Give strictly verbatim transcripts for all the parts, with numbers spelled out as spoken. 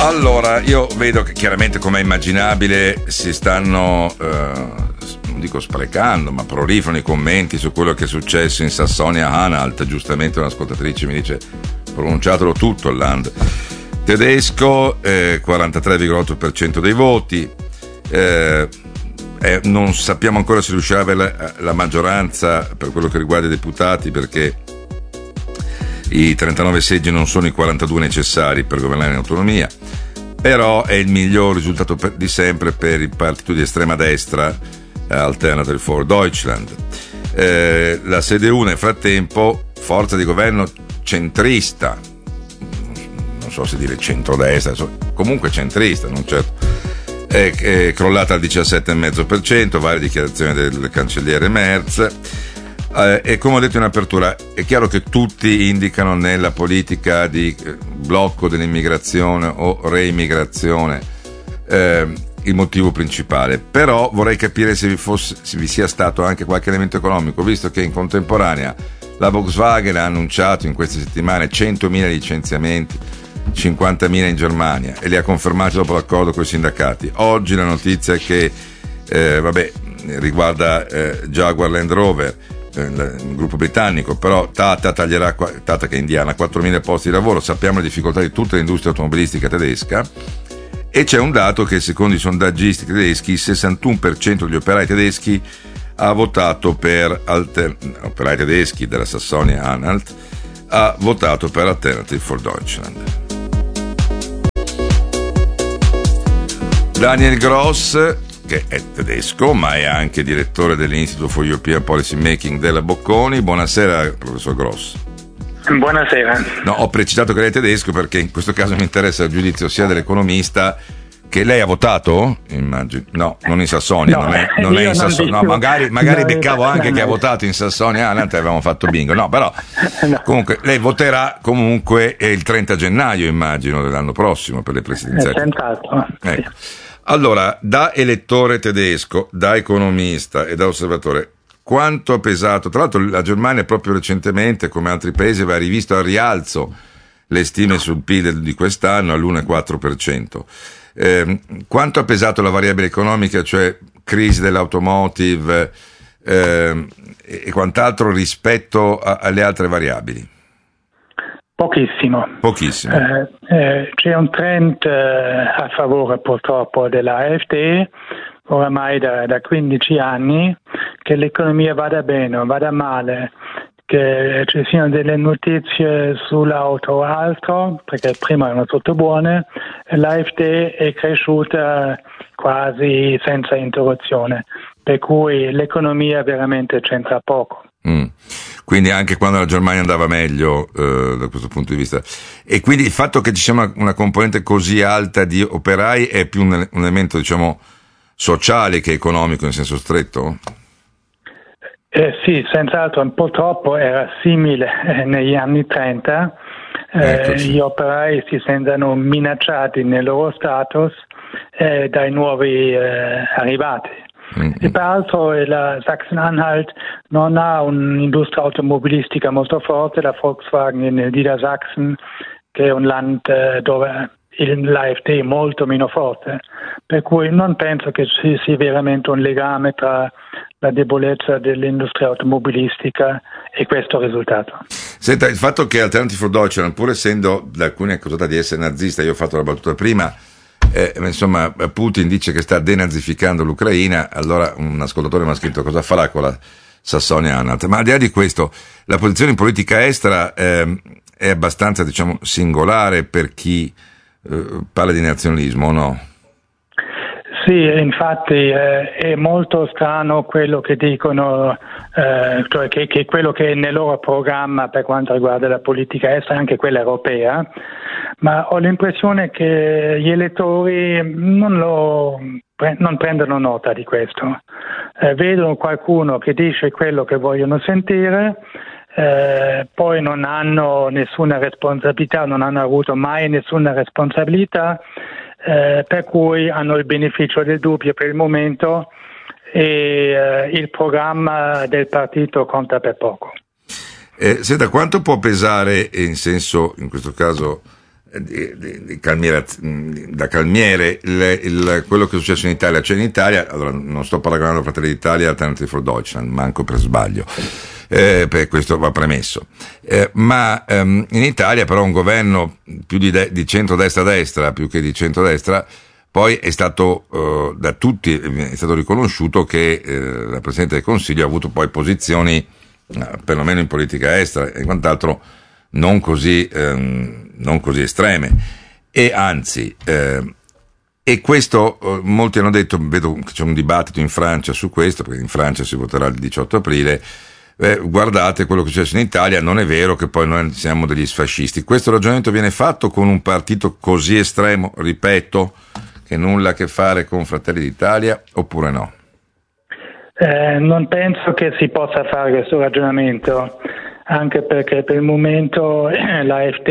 Allora, io vedo che chiaramente, come è immaginabile, si stanno, eh, non dico sprecando, ma proliferano i commenti su quello che è successo in Sassonia-Anhalt. Giustamente un'ascoltatrice mi dice: pronunciatelo tutto il land tedesco, eh, quarantatré virgola otto per cento dei voti. Eh, eh, non sappiamo ancora se riuscirà a avere la, la maggioranza per quello che riguarda i deputati, perché i trentanove seggi non sono i quarantadue necessari per governare in autonomia, però è il miglior risultato per, di sempre per il partito di estrema destra, eh, Alternative for Deutschland. Eh, la C D U nel frattempo, forza di governo centrista, non so se dire centrodestra, comunque centrista, non certo, è, è crollata al diciassette virgola cinque per cento, varie dichiarazioni del cancelliere Merz. Eh, e come ho detto in apertura, è chiaro che tutti indicano nella politica di eh, blocco dell'immigrazione o reimmigrazione eh, il motivo principale, però vorrei capire se vi, fosse, se vi sia stato anche qualche elemento economico, visto che in contemporanea la Volkswagen ha annunciato in queste settimane centomila licenziamenti, cinquantamila in Germania, e li ha confermati dopo l'accordo con i sindacati. Oggi la notizia è che eh, vabbè, riguarda eh, Jaguar Land Rover, il gruppo britannico, però Tata taglierà, Tata che è indiana, quattromila posti di lavoro. Sappiamo le difficoltà di tutta l'industria automobilistica tedesca, e c'è un dato che secondo i sondaggisti tedeschi il sessantuno per cento degli operai tedeschi ha votato per alter, operai tedeschi della Sassonia-Anhalt ha votato per Alternative for Deutschland. Daniel Gross, che è tedesco ma è anche direttore dell'Institute for European Policy Making della Bocconi. Buonasera, professor Gross. Buonasera. No, ho precisato che lei è tedesco perché in questo caso mi interessa il giudizio sia dell'economista, che lei ha votato? Immagino. No, non in Sassonia, no, non è, non è in Sassonia. No, magari, magari beccavo anche no, che ha votato in Sassonia, ah, avevamo fatto bingo. No, però no. Comunque lei voterà comunque il trenta gennaio, immagino, dell'anno prossimo per le presidenziali. Senz'altro. Ecco. Allora, da elettore tedesco, da economista e da osservatore, quanto ha pesato? Tra l'altro la Germania proprio recentemente, come altri paesi, aveva rivisto al rialzo le stime sul P I L di quest'anno all'uno virgola quattro per cento. Eh, quanto ha pesato la variabile economica, cioè crisi dell'automotive eh, e quant'altro, rispetto a, alle altre variabili? Pochissimo. Pochissimo. Eh, eh, c'è un trend eh, a favore purtroppo della A F D oramai da, da quindici anni, che l'economia vada bene o vada male, che ci siano delle notizie sull'auto o altro, perché prima erano tutte buone, e l'A F D è cresciuta quasi senza interruzione, per cui l'economia veramente c'entra poco. Mm. Quindi anche quando la Germania andava meglio eh, da questo punto di vista, e quindi il fatto che ci sia una, una componente così alta di operai è più un, un elemento, diciamo, sociale che economico in senso stretto? Eh, sì, senz'altro. Purtroppo era simile eh, negli anni trenta. Eh, gli operai si sentono minacciati nel loro status eh, dai nuovi eh, arrivati. Mm-hmm. E peraltro la Sachsen-Anhalt non ha un'industria automobilistica molto forte, la Volkswagen in Niedersachsen, che è un land eh, dove l'A F D è molto meno forte, per cui non penso che ci sia veramente un legame tra la debolezza dell'industria automobilistica e questo risultato. Senta, il fatto che Alternative for Deutschland, pur essendo da alcuni accusata di essere nazista, io ho fatto la battuta prima, eh, insomma Putin dice che sta denazificando l'Ucraina, allora un ascoltatore mi ha scritto: cosa farà con la Sassonia-Anhalt? Ma al di là di questo, la posizione in politica estera eh, è abbastanza, diciamo, singolare per chi eh, parla di nazionalismo, o no? Sì, infatti eh, è molto strano quello che dicono, eh, cioè che, che quello che è nel loro programma per quanto riguarda la politica estera, anche quella europea, ma ho l'impressione che gli elettori non, lo, non prendono nota di questo. Eh, vedono qualcuno che dice quello che vogliono sentire, eh, poi non hanno nessuna responsabilità, non hanno avuto mai nessuna responsabilità, Eh, per cui hanno il beneficio del dubbio per il momento e eh, il programma del partito conta per poco. Eh, senta, quanto può pesare in senso, in questo caso di, di, di calmiera, da calmiere il, il, quello che è successo in Italia. Cioè in Italia, allora non sto paragonando Fratelli d'Italia e Alternative for Deutschland, manco per sbaglio, eh, per questo va premesso, eh, ma ehm, in Italia però un governo più di, de- di centrodestra-destra più che di centrodestra, poi è stato eh, da tutti è stato riconosciuto che eh, la Presidente del Consiglio ha avuto poi posizioni eh, perlomeno in politica estera e quant'altro non così ehm, non così estreme, e anzi eh, e questo eh, molti hanno detto, vedo che c'è un dibattito in Francia su questo, perché in Francia si voterà il diciotto aprile, eh, guardate quello che è successo in Italia, non è vero che poi noi siamo degli sfascisti. Questo ragionamento viene fatto con un partito così estremo, ripeto, che nulla a che fare con Fratelli d'Italia, oppure no? Eh, non penso che si possa fare questo ragionamento, anche perché per il momento eh, l'A F D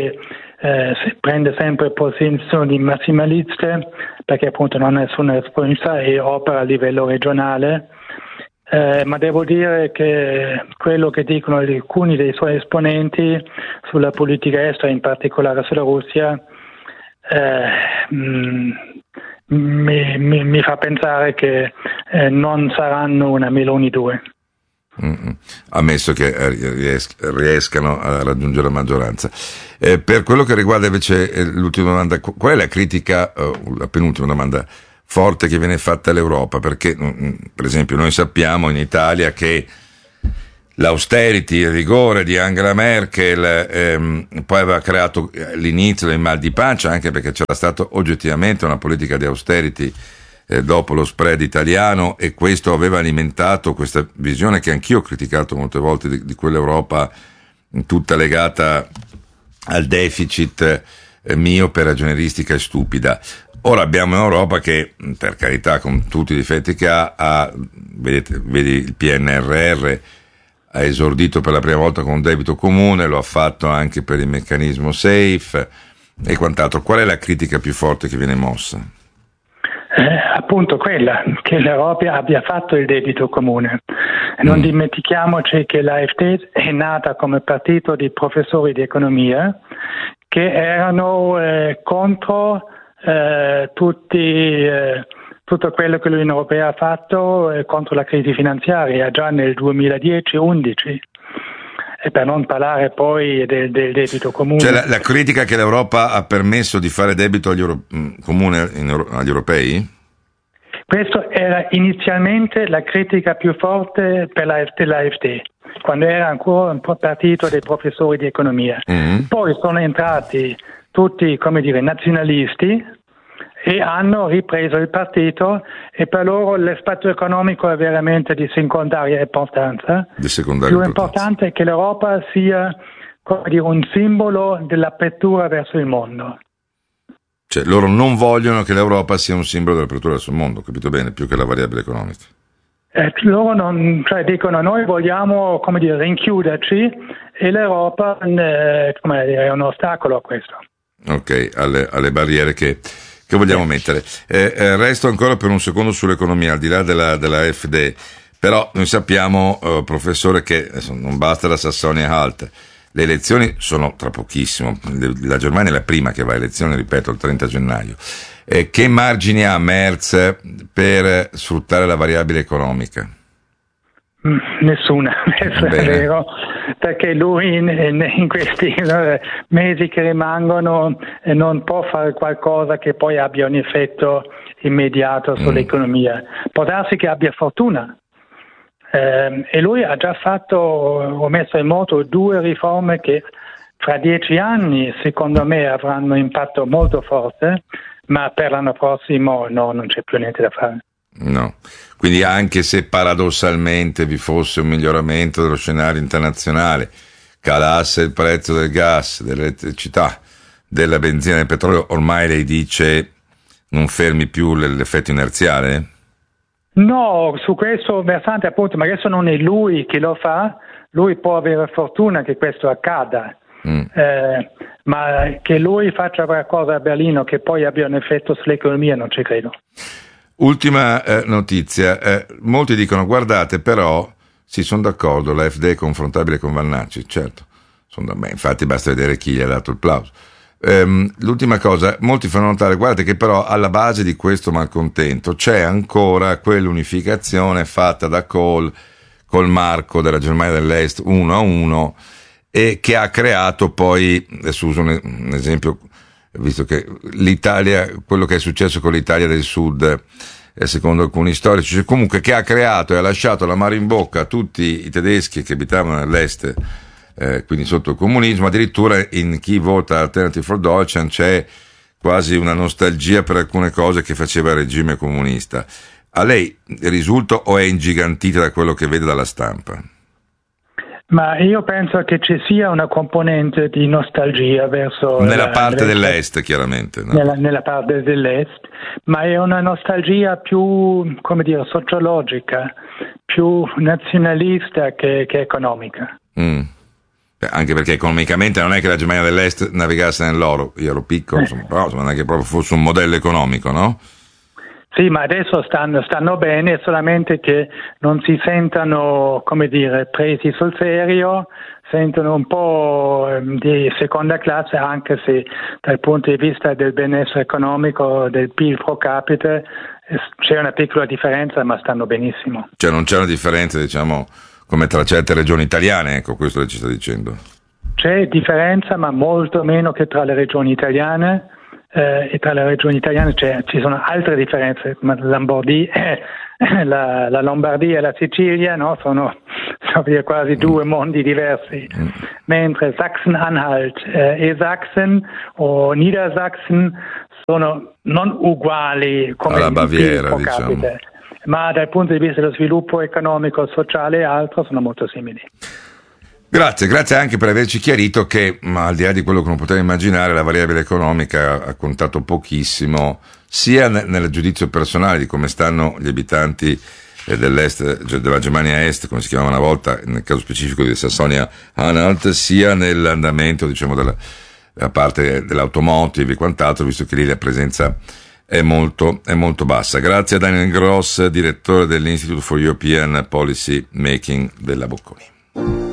eh, prende sempre posizioni massimaliste, perché appunto non ha nessuna responsabilità e opera a livello regionale, eh, ma devo dire che quello che dicono alcuni dei suoi esponenti sulla politica estera, in particolare sulla Russia, eh, mh, mi, mi, mi fa pensare che eh, non saranno una Meloni due. Mm-hmm. Ammesso che ries- riescano a raggiungere la maggioranza. Eh, per quello che riguarda invece eh, l'ultima domanda, qual è la critica, eh, la penultima domanda forte che viene fatta all'Europa? Perché mm, per esempio noi sappiamo in Italia che l'austerity, il rigore di Angela Merkel ehm, poi aveva creato l'inizio del mal di pancia, anche perché c'era stato oggettivamente una politica di austerity Eh, dopo lo spread italiano, e questo aveva alimentato questa visione che anch'io ho criticato molte volte di, di quell'Europa tutta legata al deficit eh, miope, ragionieristica e stupida. Ora abbiamo un'Europa che, per carità, con tutti i difetti che ha, ha vedete, vedi il P N R R, ha esordito per la prima volta con un debito comune, lo ha fatto anche per il meccanismo SAFE e quant'altro. Qual è la critica più forte che viene mossa? Eh, appunto quella, che l'Europa abbia fatto il debito comune. Non mm. dimentichiamoci che l'A F D è nata come partito di professori di economia che erano eh, contro eh, tutti, eh, tutto quello che l'Unione Europea ha fatto eh, contro la crisi finanziaria già nel duemiladieci undici. E per non parlare poi del, del debito comune. Cioè la, la critica che l'Europa ha permesso di fare debito agli Euro, comune in, agli europei? Questo era inizialmente la critica più forte per l'A F D, quando era ancora un partito dei professori di economia. Mm-hmm. Poi sono entrati tutti, come dire, nazionalisti e hanno ripreso il partito, e per loro l'aspetto economico è veramente di secondaria importanza. Di secondaria Più importanza. importante è che l'Europa sia, come dire, un simbolo dell'apertura verso il mondo. Cioè loro non vogliono che l'Europa sia un simbolo dell'apertura verso il mondo, capito bene, più che la variabile economica. Eh, loro non, cioè dicono noi vogliamo, come dire, rinchiuderci, e l'Europa eh, come dire, è un ostacolo a questo. Ok, alle, alle barriere che che vogliamo mettere. Eh, eh, resto ancora per un secondo sull'economia, al di là della, della F D, però noi sappiamo, eh, professore, che adesso, non basta la Sassonia-Halt, le elezioni sono tra pochissimo, la Germania è la prima che va a elezioni, ripeto, il trenta gennaio. Eh, che margini ha Merz per sfruttare la variabile economica? Nessuna, è vero, perché lui in, in questi mesi che rimangono non può fare qualcosa che poi abbia un effetto immediato sull'economia. Può darsi che abbia fortuna, eh, e lui ha già fatto, ho messo in moto due riforme che fra dieci anni secondo me avranno un impatto molto forte, ma per l'anno prossimo no, non c'è più niente da fare. No, quindi anche se paradossalmente vi fosse un miglioramento dello scenario internazionale, calasse il prezzo del gas, dell'elettricità, della benzina e del petrolio, ormai lei dice non fermi più l'effetto inerziale? No, su questo versante appunto, ma adesso non è lui che lo fa, lui può avere fortuna che questo accada, mm. eh, ma che lui faccia qualcosa a Berlino che poi abbia un effetto sull'economia non ci credo. Ultima eh, notizia, eh, molti dicono guardate però, sì sono d'accordo, la F D è confrontabile con Vannacci, certo, sono da me, infatti basta vedere chi gli ha dato il plauso, ehm, l'ultima cosa, molti fanno notare, guardate che però alla base di questo malcontento c'è ancora quell'unificazione fatta da Kohl col marco della Germania dell'Est uno a uno, e che ha creato poi, adesso uso un, un esempio, visto che l'Italia, quello che è successo con l'Italia del Sud, eh, secondo alcuni storici, cioè comunque che ha creato e ha lasciato l'amaro in bocca a tutti i tedeschi che abitavano nell'est, eh, quindi sotto il comunismo. Addirittura in chi vota Alternative for Deutschland c'è quasi una nostalgia per alcune cose che faceva il regime comunista. A lei risulta o è ingigantita da quello che vede dalla stampa? Ma io penso che ci sia una componente di nostalgia verso nella la, parte verso, dell'est, chiaramente, no? nella, nella parte dell'est, ma è una nostalgia più, come dire, sociologica, più nazionalista che, che economica. Mm. Beh, anche perché economicamente non è che la Germania dell'Est navigasse nell'oro, io ero piccolo, insomma, però insomma, non è che proprio fosse un modello economico, no? Sì, ma adesso stanno, stanno bene, solamente che non si sentano, come dire, presi sul serio, sentono un po' di seconda classe, anche se dal punto di vista del benessere economico, del P I L pro capite, c'è una piccola differenza, ma stanno benissimo. Cioè non c'è una differenza, diciamo, come tra certe regioni italiane, ecco, questo che ci sta dicendo. C'è differenza, ma molto meno che tra le regioni italiane. Eh, e tra le regioni italiane c'è, ci sono altre differenze, ma la Lombardia, eh, la, la Lombardia e la Sicilia, no, sono, sono quasi due mondi diversi, mm. mentre Sachsen-Anhalt eh, e Sachsen o Niedersachsen sono non uguali come alla Baviera, diciamo, diciamo, ma dal punto di vista dello sviluppo economico, sociale e altro sono molto simili. Grazie, grazie anche per averci chiarito che, ma al di là di quello che non potevo immaginare, la variabile economica ha contato pochissimo, sia nel giudizio personale di come stanno gli abitanti dell'est, della Germania Est, come si chiamava una volta, nel caso specifico di Sassonia-Anhalt, sia nell'andamento, diciamo, della, della parte dell'automotive e quant'altro, visto che lì la presenza è molto, è molto bassa. Grazie a Daniel Gross, direttore dell'Institute for European Policy Making della Bocconi.